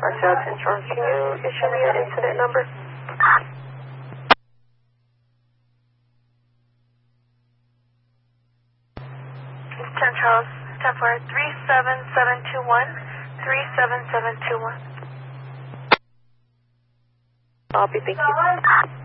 Jackson Insurance, can you issue me an incident number? Ten Charles, 10-4, 37721, 37721. Copy, thank you.